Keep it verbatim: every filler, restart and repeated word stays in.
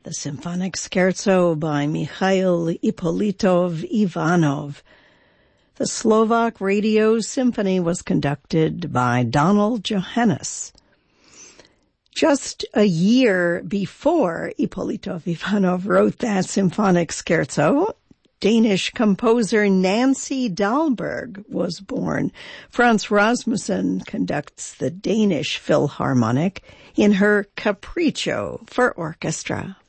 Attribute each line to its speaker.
Speaker 1: The Symphonic Scherzo by Mikhail Ippolitov Ivanov. The Slovak Radio Symphony was conducted by Donald Johannes. Just a year before Ippolitov Ivanov wrote that symphonic scherzo, Danish composer Nancy Dahlberg was born. Frans Rasmussen conducts the Danish Philharmonic in her Capriccio for orchestra.